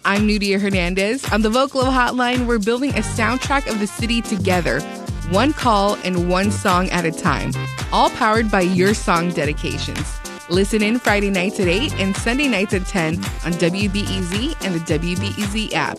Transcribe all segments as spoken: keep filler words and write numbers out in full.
I'm Nudia Hernandez. On the Vocalo Hotline, we're building a soundtrack of the city together, one call and one song at a time, all powered by your song dedications. Listen in Friday nights at eight and Sunday nights at ten on W B E Z and the W B E Z app.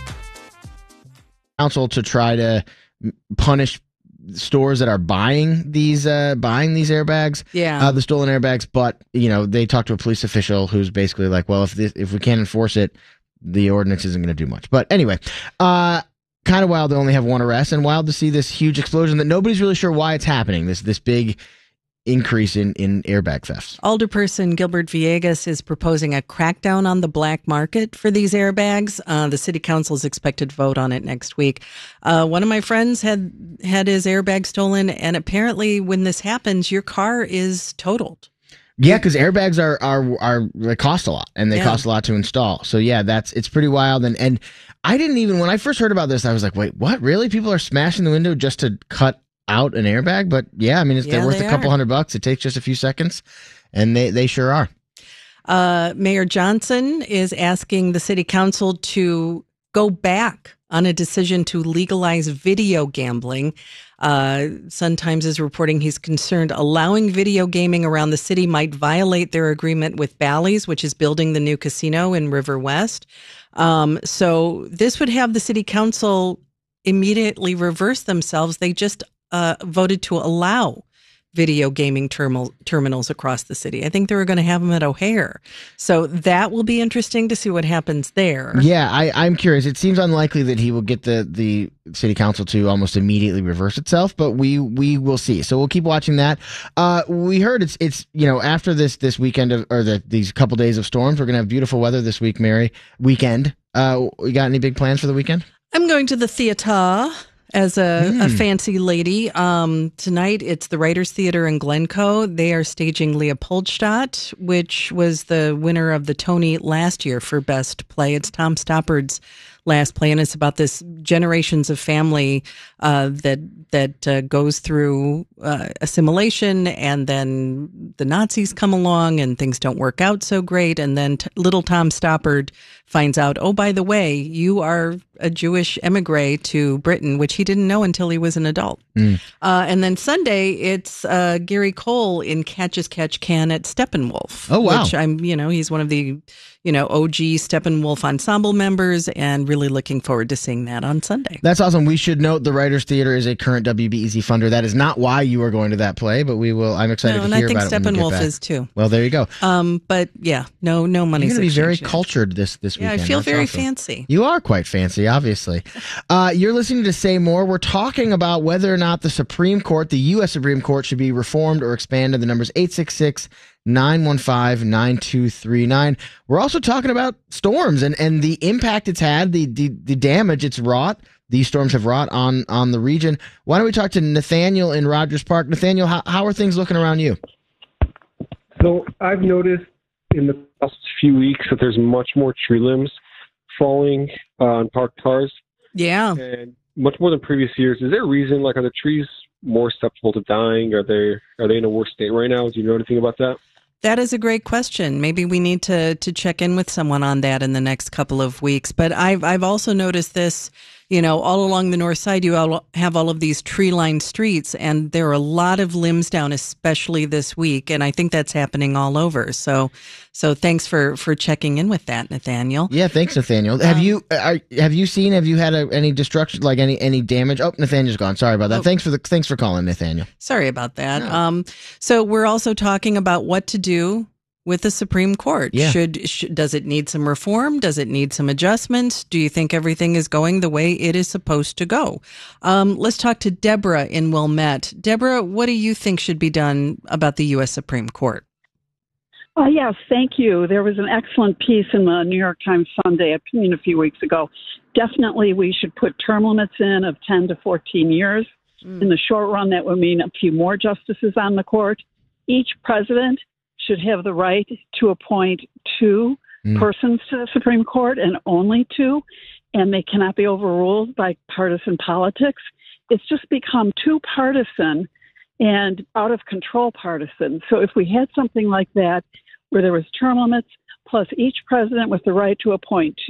Council to try to punish stores that are buying these uh, buying these airbags, yeah, uh, the stolen airbags. But you know, they talked to a police official who's basically like, well, if this, if we can't enforce it, the ordinance isn't going to do much. But anyway, uh, kind of wild to only have one arrest, and wild to see this huge explosion that nobody's really sure why it's happening. This this big increase in, in airbag thefts. Alderperson Gilbert Villegas is proposing a crackdown on the black market for these airbags. Uh, the city council is expected to vote on it next week. Uh, one of my friends had had his airbag stolen, and apparently when this happens, your car is totaled. Yeah, because airbags are, are are they cost a lot, and they yeah. cost a lot to install. So yeah, that's it's pretty wild. And and I didn't even when I first heard about this, I was like, wait, what? Really? People are smashing the window just to cut out an airbag? But yeah, I mean, it's, yeah, they're worth they a couple are. hundred bucks. It takes just a few seconds, and they they sure are. Uh, Mayor Johnson is asking the city council to go back on a decision to legalize video gambling. Uh, Sun Times is reporting he's concerned allowing video gaming around the city might violate their agreement with Bally's, which is building the new casino in River West. Um, so this would have the city council immediately reverse themselves. They just uh, voted to allow video gaming terminal, terminals across the city. I think they were going to have them at O'Hare. So that will be interesting to see what happens there. Yeah, I, I'm curious. It seems unlikely that he will get the, the city council to almost immediately reverse itself, but we we will see. So we'll keep watching that. Uh, we heard it's it's you know after this this weekend of or the, these couple days of storms, we're going to have beautiful weather this week, Mary. Weekend. Uh, we got any big plans for the weekend? I'm going to the theater as a, Mm. a fancy lady. Um, tonight, it's the Writers Theater in Glencoe. They are staging Leopoldstadt, which was the winner of the Tony last year for Best Play. It's Tom Stoppard's last play, and it's about this generations of family uh, that that uh, goes through uh, assimilation, and then the Nazis come along, and things don't work out so great, and then t- little Tom Stoppard finds out, oh, by the way, you are a Jewish emigre to Britain, which he didn't know until he was an adult. Mm. Uh, and then Sunday, it's uh, Gary Cole in Catch as Catch Can at Steppenwolf. Oh, wow. Which I'm, you know, he's one of the, you know, O G Steppenwolf ensemble members, and really looking forward to seeing that on Sunday. That's awesome. We should note the Writers Theater is a current W B E Z funder. That is not why you are going to that play, but we will. I'm excited No, to and hear I think about it when we get Steppenwolf back. is too. Well, there you go. Um, but yeah, no, no money. You're going to be very cultured this this Yeah, weekend. I feel That's very awesome. fancy. You are quite fancy, obviously. Uh, you're listening to Say More. We're talking about whether or not the Supreme Court, the U S Supreme Court, should be reformed or expanded. The number's eight six six, nine one five, nine two three nine. We're also talking about storms and, and the impact it's had, the, the the damage it's wrought. These storms have wrought on, on the region. Why don't we talk to Nathaniel in Rogers Park? Nathaniel, how, how are things looking around you? So I've noticed in the past few weeks that there's much more tree limbs falling uh, on parked cars, Yeah. and much more than previous years. Is there a reason? Like, are the trees more susceptible to dying? Are they are they in a worse state right now? Do you know anything about that? That is a great question. Maybe we need to to check in with someone on that in the next couple of weeks. But I've I've also noticed this, you know, all along the north side, you all have all of these tree-lined streets, and there are a lot of limbs down, especially this week. And I think that's happening all over. So, so thanks for, for checking in with that, Nathaniel. Yeah, thanks, Nathaniel. Have Um, you are, have you seen? Have you had a, any destruction, like any any damage? Oh, Nathaniel's gone. Sorry about that. Oh. Thanks for the thanks for calling, Nathaniel. Sorry about that. No. Um, so we're also talking about what to do with the Supreme Court. Yeah. Should, should does it need some reform? Does it need some adjustments? Do you think everything is going the way it is supposed to go? Um, let's talk to Deborah in Wilmette. Deborah, what do you think should be done about the U S Supreme Court? Uh, yes, thank you. There was an excellent piece in the New York Times Sunday opinion a few weeks ago. Definitely we should put term limits in of ten to fourteen years. Mm. In the short run, that would mean a few more justices on the court. Each president should have the right to appoint two mm. persons to the Supreme Court, and only two, and they cannot be overruled by partisan politics. It's just become too partisan and out of control partisan. So if we had something like that, where there was term limits, plus each president with the right to appoint